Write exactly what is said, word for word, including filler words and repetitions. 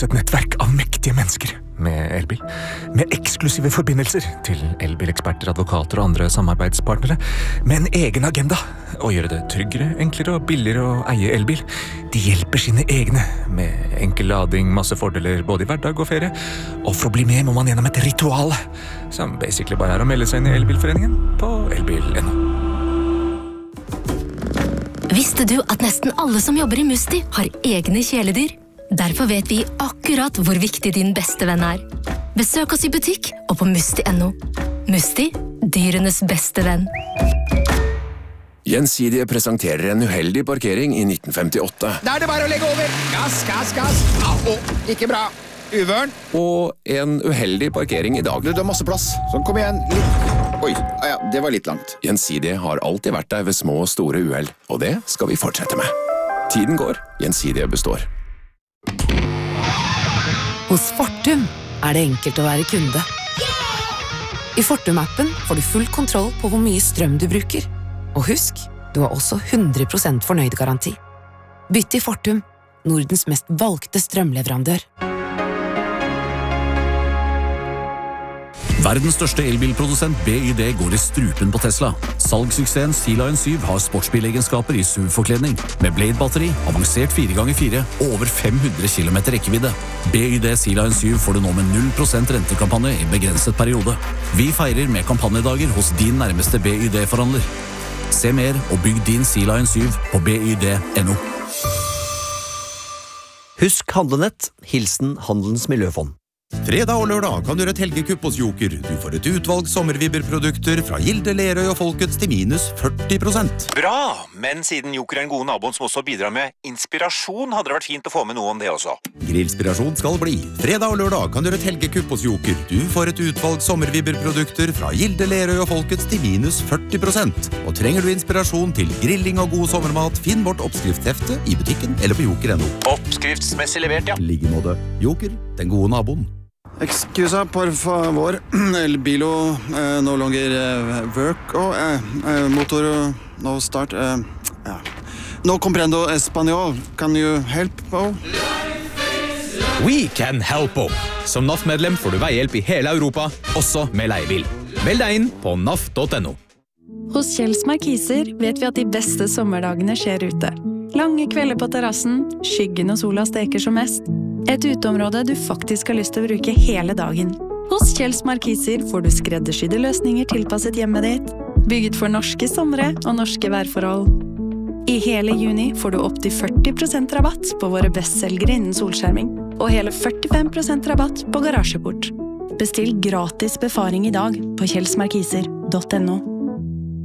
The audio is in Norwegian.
oss et nettverk av mektige mennesker med elbil, med eksklusive forbindelser til elbileksperter, advokater og andre samarbeidspartnere, med en egen agenda å gjøre det tryggere, enklere og billigere å eie elbil. De hjelper sine egne med enkel lading, masse fordeler både i hverdag og ferie, og for å bli med må man gjennom et ritual, som basically bare er å melde seg inn i elbilforeningen på elbil punktum no. Visste du at nesten alle som jobber i Musti har egne kjæledyr? Derfor vet vi akkurat hvor viktig din beste venn er. Besøk oss i butikk og på musti punktum no. Musti, dyrenes beste venn. Gjensidige presenterer en uheldig parkering i nitten femtiåtte. Da er det bare å legge over. Gass, gass, gass. Au, ikke bra. Uvørn. Og en uheldig parkering i dag. Du, du har masse plass. Sånn, kom igjen. Litt. Oi, ja, det var litt langt. Gjensidige har alltid vært der ved små og store uheld, og det skal vi fortsette med. Tiden går, Gjensidige består. Hos Fortum er det enkelt å være kunde. I Fortum-appen får du full kontroll på hvor mye strøm du bruker. Og husk, du har også hundre prosent fornøyd garanti. Bytt til Fortum, Nordens mest valgte strømleverandør. Verdens største elbilprodusent B Y D går i strupen på Tesla. Salgssuksessen Sea Lion syv har sportsbilegenskaper i S U V-forkledning, med Blade-batteri, avansert fire ganger fire og over fem hundre kilometer rekkevidde. B Y D Sea Lion syv får du nå med null prosent rentekampanje i begrenset periode. Vi feirer med kampanjedager hos din nærmeste B Y D-forhandler. Se mer og bygg din Sea Lion syv på b y d punktum no. Husk handlenett, hilsen Handelens Miljøfond. Fredag og lørdag kan du gjøre et helgekupp hos Joker. Du får et utvalg sommervibberprodukter fra Gilde, Lerøy og Folkets til minus førti prosent. Bra, men siden Joker er en god naboen som også bidrar med inspirasjon, hadde det vært fint å få med noe om det også. Grillspirasjon skal bli. Fredag og lørdag kan du gjøre et helgekupp hos Joker. Du får et utvalg sommervibberprodukter fra Gilde, Lerøy og Folkets til minus førti prosent. Og trenger du inspirasjon til grilling og god sommermat, finn vårt oppskriftshefte i butikken eller på joker punktum no. Oppskriftsmessig levert, ja. Liggemåte. Joker, den gode naboen. Excusa, por favor. El bilo eh, no longer eh, work. Oh, eh, eh, motor no start. Eh, ja. No comprendo español. Can you help? Oh? We can help. Som N A F-medlem får du veihjelp i hele Europa, også med leiebil. Meld deg inn på N A F punktum no. Hos Kjells Markiser vet vi at de beste sommerdagene skjer ute. Lange kvelder på terrassen, skyggen og sola steker som mest. Et uteområde du faktisk har lyst til å bruke hele dagen. Hos Kjells Markiser får du skreddersydde løsninger tilpasset hjemmet ditt, bygget for norske somre og norske værforhold. I hele juni får du opp til førti prosent rabatt på våre bestselgere innen solskjerming, og hele førtifem prosent rabatt på garasjeport. Bestill gratis befaring i dag på kjells markiser punktum no.